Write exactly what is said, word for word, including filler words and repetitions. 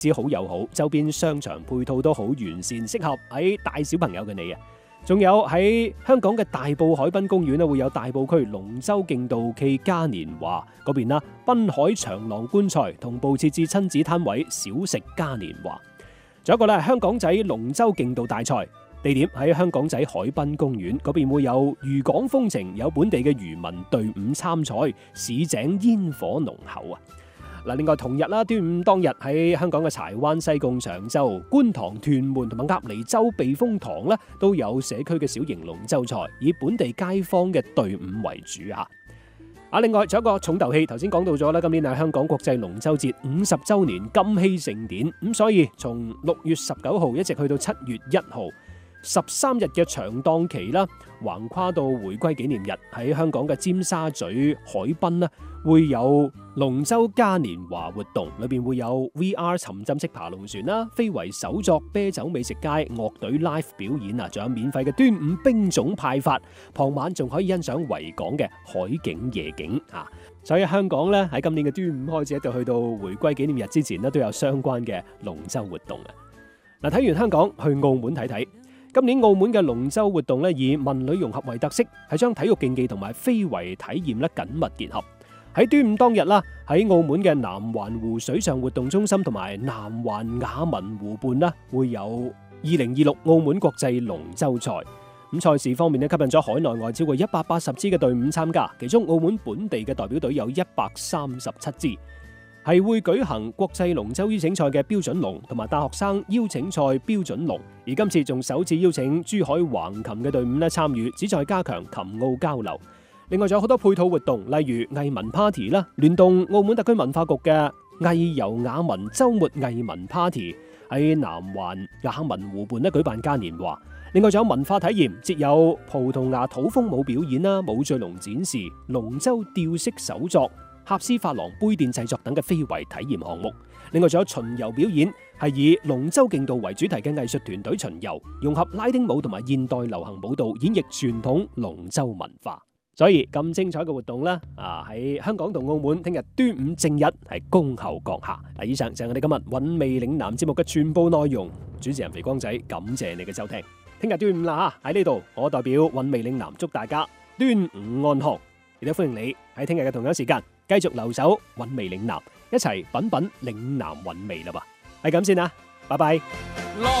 只好友好，周邊商場配套都好完善，適合喺帶小朋友嘅你啊！仲有喺香港嘅大埔海濱公園咧，會有大埔區龍舟競渡暨嘉年華嗰邊啦，濱海長廊觀賽同步設置親子攤位，小食嘉年華。仲有一個咧，香港仔龍舟競渡大賽，地點喺香港仔海濱公園嗰邊，會有漁港風情，有本地嘅漁民隊伍參賽，市井煙火濃厚啊！嗱，另外同日啦，端午當日喺香港嘅柴灣、西貢、長洲、觀塘、屯門同埋鴨脷洲避風塘咧，都有社區嘅小型龍舟賽，以本地街坊嘅隊伍為主啊！啊，另外仲有一個重頭戲，頭先講到咗啦，今年係香港國際龍舟節五十週年金禧盛典，咁所以從六月十九號一直去到七月一號，十三日嘅長檔期啦，橫跨到回歸紀念日，喺香港嘅尖沙咀海濱啦，會有龍舟嘉年華活動，裏邊會有 V R 沉浸式爬龍船啦、非遺手作、啤酒美食街、樂隊 live 表演啊，仲有免費嘅端午冰粽派發，傍晚仲可以欣賞維港嘅海景夜景啊！所以香港咧喺今年嘅端午開始，一直去到回歸紀念日之前咧，都有相關嘅龍舟活動啊！嗱，睇完香港，去澳門睇睇。今年澳門嘅龍舟活動咧，以文旅融合為特色，係將體育競技同埋非遺體驗咧緊密結合。喺端午當日啦，喺澳門嘅南環湖水上活動中心同埋南環雅文湖畔啦，會有二零二六澳門國際龍舟賽。咁賽事方面咧，吸引咗海內外超過一百八十支嘅隊伍參加，其中澳門本地嘅代表隊有一百三十七支。係會舉行國際龍舟邀請賽嘅標準龍同埋大學生邀請賽標準龍，而今次仲首次邀請珠海橫琴嘅隊伍咧參與，旨在加強琴澳交流。另外仲有好多配套活動，例如藝文 party 啦，聯動澳門特區文化局嘅藝遊雅文週末藝文 party 喺南環雅文湖畔咧舉辦嘉年華。另外仲有文化體驗，設有葡萄牙土風舞表演啦、舞醉龍展示、龍舟吊飾手作、合斯法郎杯墊製作等嘅非遺體驗項目。另外仲有巡遊表演，係以龍舟競渡為主題嘅藝術團隊巡遊，融合拉丁舞同埋現代流行舞蹈，演繹傳統龍舟文化。所以咁精彩嘅活動咧，啊喺香港同澳門，聽日端午正日係恭候閣下。嗱，以上就係我哋今日韻味嶺南節目嘅全部內容。主持人肥光仔，感謝你嘅收聽。聽日端午啦吓，喺呢度我代表韻味嶺南祝大家端午安康，亦都歡迎你喺聽日嘅同樣時間繼續留守韻味嶺南，一齊品品嶺南韻味啦噃。係咁先啦，拜拜。